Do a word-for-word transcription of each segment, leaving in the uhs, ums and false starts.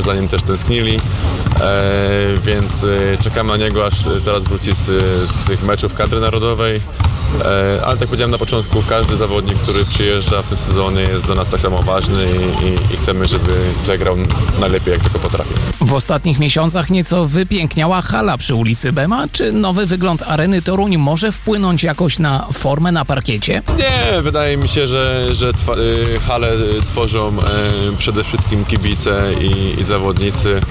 że za nim też tęsknili, więc czekamy na niego, aż teraz wróci z, z tych meczów kadry narodowej. Ale tak jak powiedziałem na początku, każdy zawodnik, który przyjeżdża w tym sezonie, jest dla nas tak samo ważny i, i, i chcemy, żeby tutaj grał najlepiej, jak tylko potrafi. W ostatnich miesiącach nieco wypiękniała hala przy ulicy Bema. Czy nowy wygląd Areny Toruń może wpłynąć jakoś na formę na parkiecie? Nie, wydaje mi się, że, że twa, y, halę tworzą y, przede wszystkim kibice i, i zawodnicy, y,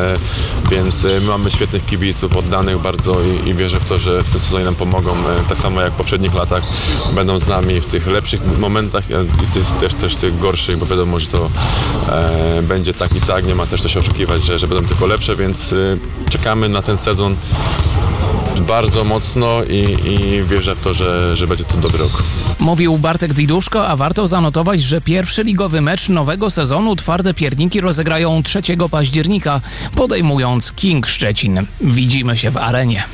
więc y, my mamy świetnych kibiców, oddanych bardzo i, i wierzę w to, że w tym sezonie nam pomogą, y, tak samo jak w poprzednich latach, będą z nami w tych lepszych momentach i też, też, też tych gorszych, bo wiadomo, że to e, będzie tak i tak, nie ma też co się oszukiwać, że, że będą tylko lepsze, więc y, czekamy na ten sezon bardzo mocno i, i wierzę w to, że, że będzie to dobry rok. Mówił Bartek Diduszko, a warto zanotować, że pierwszy ligowy mecz nowego sezonu Twarde Pierniki rozegrają trzeciego października, podejmując King Szczecin. Widzimy się w arenie.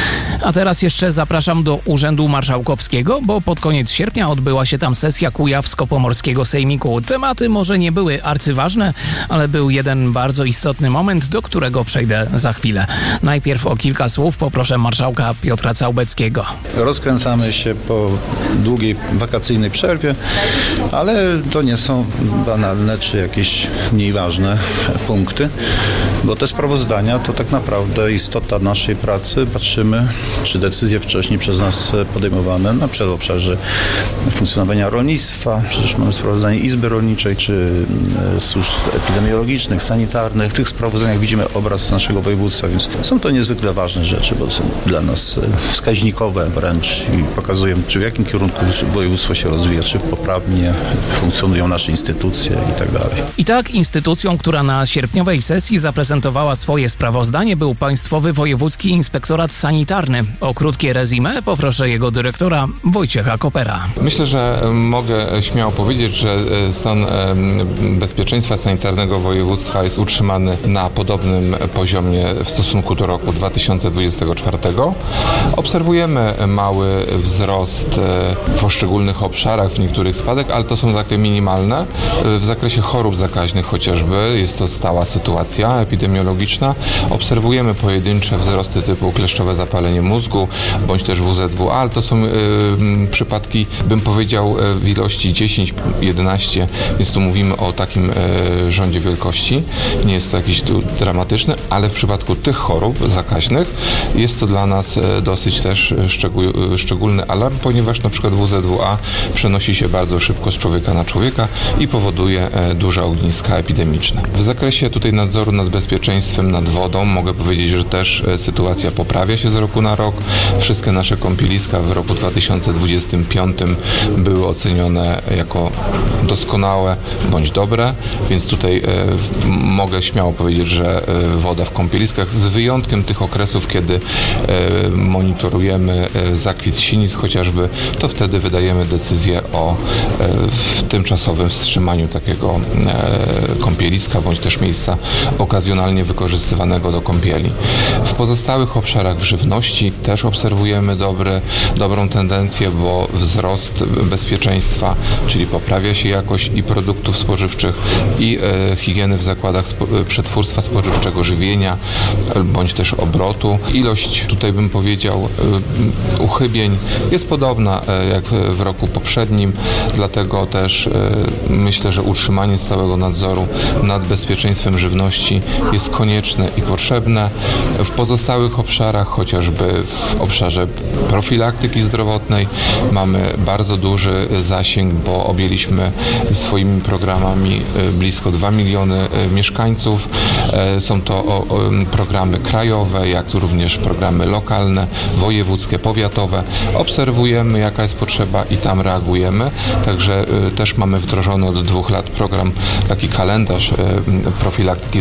A teraz jeszcze zapraszam do Urzędu Marszałkowskiego, bo pod koniec sierpnia odbyła się tam sesja Kujawsko-Pomorskiego Sejmiku. Tematy może nie były arcyważne, ale był jeden bardzo istotny moment, do którego przejdę za chwilę. Najpierw o kilka słów poproszę marszałka Piotra Całbeckiego. Rozkręcamy się po długiej wakacyjnej przerwie, ale to nie są banalne czy jakieś mniej ważne punkty, bo te sprawozdania to tak naprawdę istota naszej pracy. Patrzymy, czy decyzje wcześniej przez nas podejmowane, na przykład w obszarze funkcjonowania rolnictwa, przecież mamy sprawozdanie Izby Rolniczej, czy służb epidemiologicznych, sanitarnych. W tych sprawozdaniach widzimy obraz naszego województwa, więc są to niezwykle ważne rzeczy, bo są dla nas wskaźnikowe wręcz i pokazują, czy w jakim kierunku województwo się rozwija, czy poprawnie funkcjonują nasze instytucje i tak dalej. I tak instytucją, która na sierpniowej sesji zaprezentowała swoje sprawozdanie, był Państwowy Wojewódzki Inspektorat Sanitarny. O krótkie rezimé poproszę jego dyrektora Wojciecha Kopera. Myślę, że mogę śmiało powiedzieć, że stan bezpieczeństwa sanitarnego województwa jest utrzymany na podobnym poziomie w stosunku do roku dwa tysiące dwudziestego czwartego. Obserwujemy mały wzrost w poszczególnych obszarach, w niektórych spadek, ale to są takie minimalne. W zakresie chorób zakaźnych chociażby jest to stała sytuacja epidemiologiczna. Obserwujemy pojedyncze wzrosty typu kleszczowe zapalenie mózgu, bądź też W Z W A, ale to są y, przypadki, bym powiedział, w ilości dziesięć jedenaście, więc tu mówimy o takim y, rządzie wielkości. Nie jest to jakiś tu dramatyczny, ale w przypadku tych chorób zakaźnych jest to dla nas y, dosyć też szczegół, y, szczególny alarm, ponieważ na przykład W Z W A przenosi się bardzo szybko z człowieka na człowieka i powoduje y, duże ogniska epidemiczne. W zakresie tutaj nadzoru nad bezpieczeństwem nad wodą mogę powiedzieć, że też y, sytuacja poprawia się z roku na rok. Wszystkie nasze kąpieliska w roku dwa tysiące dwudziestym piątym były ocenione jako doskonałe bądź dobre, więc tutaj e, mogę śmiało powiedzieć, że e, woda w kąpieliskach, z wyjątkiem tych okresów, kiedy e, monitorujemy e, zakwit sinic chociażby, to wtedy wydajemy decyzję o e, w tymczasowym wstrzymaniu takiego e, kąpieliska bądź też miejsca okazjonalnie wykorzystywanego do kąpieli. W pozostałych obszarach w żywności też obserwujemy dobry, dobrą tendencję, bo wzrost bezpieczeństwa, czyli poprawia się jakość i produktów spożywczych, i e, higieny w zakładach spo, przetwórstwa spożywczego, żywienia, bądź też obrotu. Ilość, tutaj bym powiedział, e, uchybień jest podobna e, jak w roku poprzednim, dlatego też e, myślę, że utrzymanie stałego nadzoru nad bezpieczeństwem żywności jest konieczne i potrzebne. W pozostałych obszarach, chociażby w obszarze profilaktyki zdrowotnej, mamy bardzo duży zasięg, bo objęliśmy swoimi programami blisko dwa miliony mieszkańców. Są to programy krajowe, jak również programy lokalne, wojewódzkie, powiatowe. Obserwujemy, jaka jest potrzeba i tam reagujemy. Także też mamy wdrożony od dwóch lat program, taki kalendarz profilaktyki zdrowotnej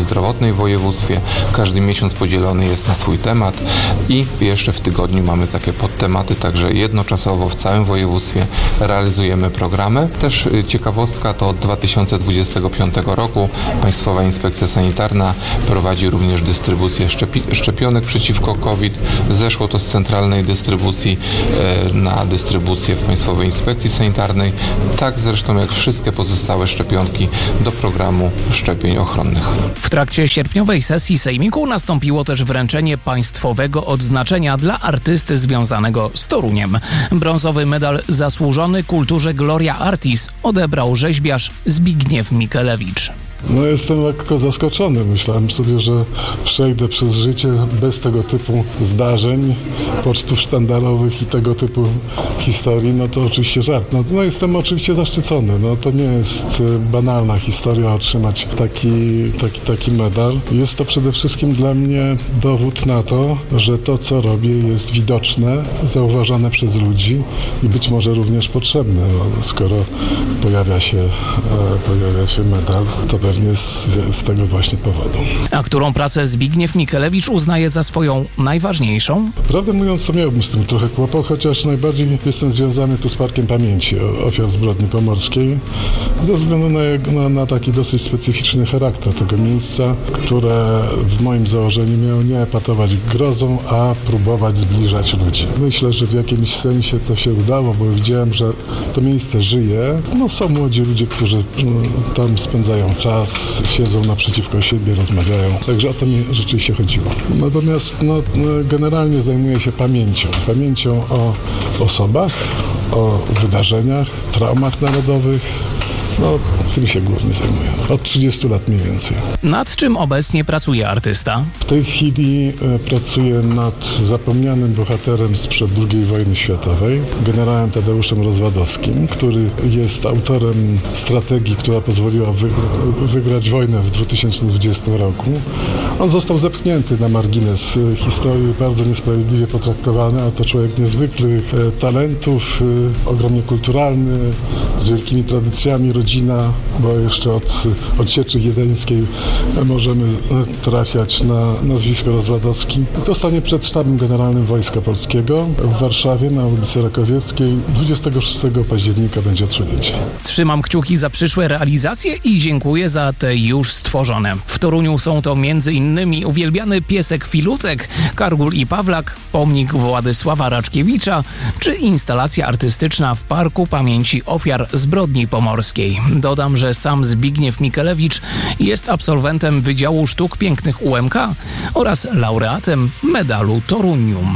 tutaj w województwie. Każdy miesiąc podzielony jest na swój temat i jeszcze w tygodniu mamy takie podtematy, także jednoczasowo w całym województwie realizujemy programy. Też ciekawostka to od dwa tysiące dwudziestego piątego roku Państwowa Inspekcja Sanitarna prowadzi również dystrybucję szczepi- szczepionek przeciwko COVID. Zeszło to z centralnej dystrybucji e, na dystrybucję w Państwowej Inspekcji Sanitarnej, tak zresztą jak wszystkie pozostałe szczepionki do programu szczepień ochronnych. W trakcie sierpniowej sesji Sejmiku nastąpiło też wręczenie państwowego odznaczenia dla artysty związanego z Toruniem. Brązowy medal zasłużony kulturze Gloria Artis odebrał rzeźbiarz Zbigniew Mikelewicz. No jestem lekko zaskoczony. Myślałem sobie, że przejdę przez życie bez tego typu zdarzeń, pocztów sztandarowych i tego typu historii. No to oczywiście żart. No, no jestem oczywiście zaszczycony. No to nie jest banalna historia otrzymać taki, taki, taki medal. Jest to przede wszystkim dla mnie dowód na to, że to, co robię, jest widoczne, zauważane przez ludzi i być może również potrzebne. No, skoro pojawia się, e, pojawia się medal, to pewnie z, z tego właśnie powodu. A którą pracę Zbigniew Mikelewicz uznaje za swoją najważniejszą? Prawdę mówiąc, to miałbym z tym trochę kłopot, chociaż najbardziej jestem związany tu z Parkiem Pamięci Ofiar Zbrodni Pomorskiej, ze względu na, na, na taki dosyć specyficzny charakter tego miejsca, które w moim założeniu miało nie epatować grozą, a próbować zbliżać ludzi. Myślę, że w jakimś sensie to się udało, bo widziałem, że to miejsce żyje. No, są młodzi ludzie, którzy tam spędzają czas, siedzą naprzeciwko siebie, rozmawiają. Także o to mi rzeczywiście chodziło. Natomiast no, generalnie zajmuję się pamięcią. Pamięcią o osobach, o wydarzeniach, traumach narodowych. No, tym się głównie zajmuję. Od trzydziestu lat mniej więcej. Nad czym obecnie pracuje artysta? W tej chwili e, pracuję nad zapomnianym bohaterem sprzed drugiej wojny światowej, generałem Tadeuszem Rozwadowskim, który jest autorem strategii, która pozwoliła wy, wygrać wojnę w dwa tysiące dwudziestym roku. On został zepchnięty na margines historii, bardzo niesprawiedliwie potraktowany, a to człowiek niezwykłych e, talentów, e, ogromnie kulturalny, z wielkimi tradycjami, rodzina, bo jeszcze od odsieczy wiedeńskiej możemy trafiać na nazwisko Rozwadowski. To stanie przed Sztabem Generalnym Wojska Polskiego w Warszawie na ulicy Rakowieckiej. dwudziestego szóstego października będzie odsłonięcie. Trzymam kciuki za przyszłe realizacje i dziękuję za te już stworzone. W Toruniu są to między innymi uwielbiany piesek Filutek, Kargul i Pawlak, pomnik Władysława Raczkiewicza czy instalacja artystyczna w Parku Pamięci Ofiar Zbrodni Pomorskiej. Dodam, że sam Zbigniew Mikelewicz jest absolwentem Wydziału Sztuk Pięknych U M K oraz laureatem medalu Torunium.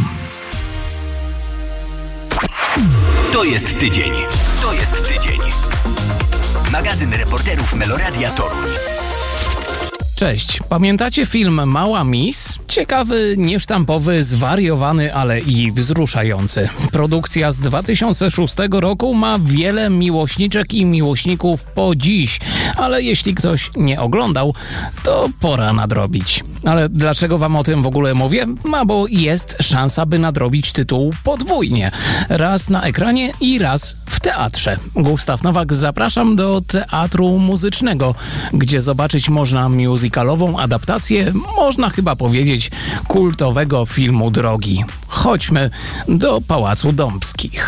To jest tydzień. To jest tydzień. Magazyn reporterów Meloradia Toruń. Cześć, pamiętacie film Mała Miss? Ciekawy, niesztampowy, zwariowany, ale i wzruszający. Produkcja z dwa tysiące szóstego roku ma wiele miłośniczek i miłośników po dziś, ale jeśli ktoś nie oglądał, to pora nadrobić. Ale dlaczego wam o tym w ogóle mówię? Ma, bo jest szansa, by nadrobić tytuł podwójnie. Raz na ekranie i raz w teatrze. Gustaw Nowak, zapraszam do Teatru Muzycznego, gdzie zobaczyć można muzykalową adaptację, można chyba powiedzieć, kultowego filmu Drogi. Chodźmy do Pałacu Dąbskich.